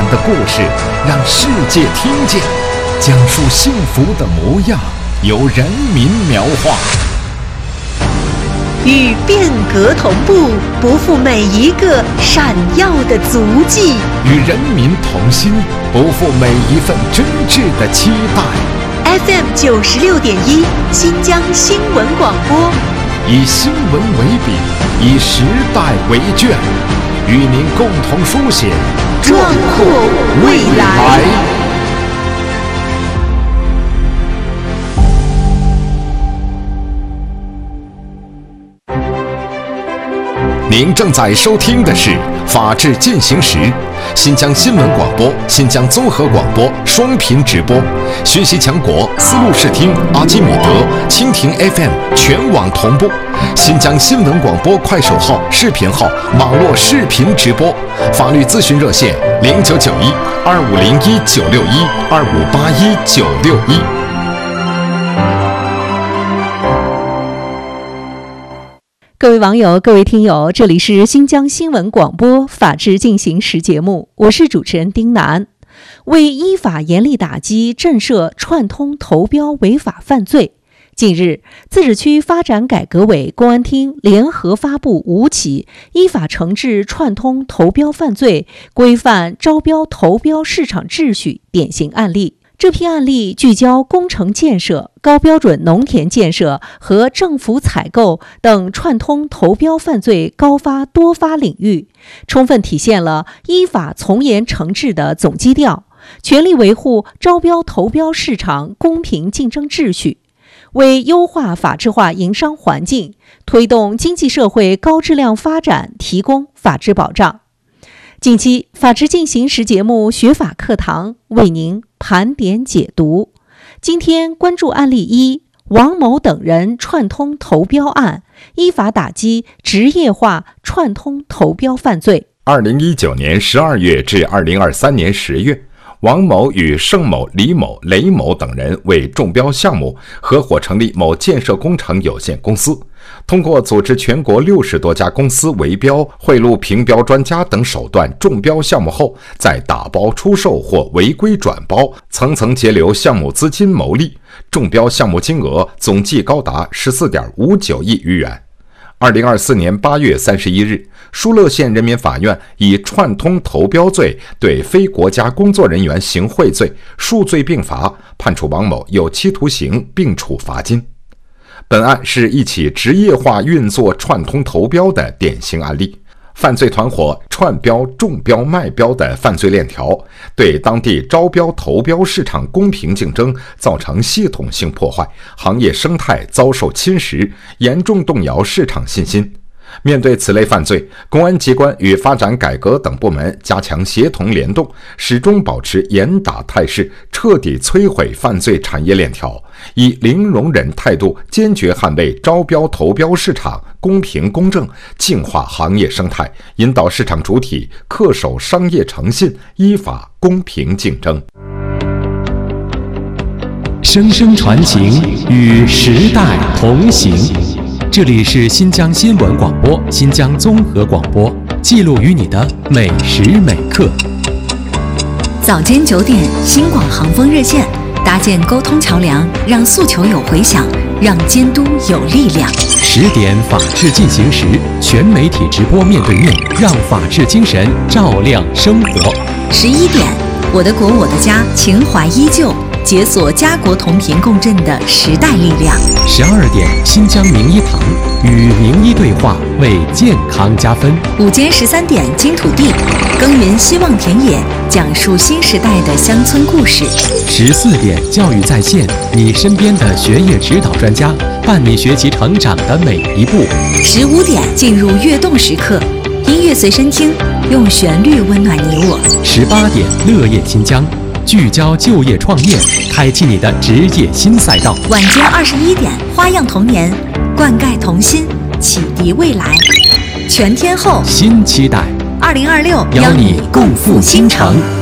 的故事让世界听见，讲述幸福的模样由人民描画。 与变革同步，不负每一个闪耀的足迹； 与人民同心，不负每一份真挚的期待。 FM 96.1新疆新闻广播， 以新闻为笔，以时代为卷，与您共同书写壮阔未来。 您正在收听的是《法治进行时》，新疆新闻广播、新疆综合广播双频直播，学习强国丝路视听、阿基米德、蜻蜓 FM 全网同步，新疆新闻广播快手号、视频号网络视频直播，法律咨询热线0991-2501-961-2581-961。 各位网友，各位听友，这里是新疆新闻广播法治进行时节目，我是主持人丁楠。为依法严厉打击震慑串通投标违法犯罪，近日，自治区发展改革委、公安厅联合发布5起依法惩治串通投标犯罪、规范招标投标市场秩序典型案例。这批案例聚焦工程建设、高标准农田建设和政府采购等串通投标犯罪高发多发领域，充分体现了依法从严惩治的总基调，全力维护招标投标市场公平竞争秩序，为优化法治化营商环境、推动经济社会高质量发展提供法治保障。近期法治进行时节目学法课堂为您盘点解读。今天关注案例1，王某等人串通投标案，依法打击职业化串通投标犯罪。 2019年12月至2023年10月，王某与盛某、李某、雷某等人为中标项目合伙成立某建设工程有限公司，通过组织全国60多家公司围标、贿赂评标专家等手段中标项目后，再打包出售或违规转包，层层截留项目资金牟利，中标项目金额总计高达14.59亿余元。2024年8月31日，疏勒县人民法院以串通投标罪对非国家工作人员行贿罪数罪并罚，判处王某有期徒刑并处罚金。本案是一起职业化运作串通投标的典型案例，犯罪团伙串标、中标、卖标的犯罪链条，对当地招标投标市场公平竞争造成系统性破坏，行业生态遭受侵蚀，严重动摇市场信心。面对此类犯罪，公安机关与发展改革等部门加强协同联动，始终保持严打态势，彻底摧毁犯罪产业链条，以零容忍态度坚决捍卫招标投标市场公平公正，净化行业生态，引导市场主体恪守商业诚信，依法公平竞争。 声声传情，与时代同行。这里是新疆新闻广播、新疆综合广播，记录与你的每时每刻。 早间9点，新广航风热线，搭建沟通桥梁，让诉求有回响，让监督有力量。 10点，法治进行时，全媒体直播面对面，让法治精神照亮生活。 11点，我的国我的家，情怀依旧，解锁家国同频共振的时代力量。 12点，新疆名医堂与名医对话，为健康加分。 午间13点，金土地耕耘希望田野，讲述新时代的乡村故事。 14点，教育在线，你身边的学业指导专家，伴你学习成长的每一步。 15点，进入跃动时刻，音乐随身听，用旋律温暖你我。 18点，乐业新疆，聚焦就业创业，开启你的职业新赛道。 晚间21点，花样童年，灌溉童心，启迪未来。全天候新期待， 2026 邀你共赴新城。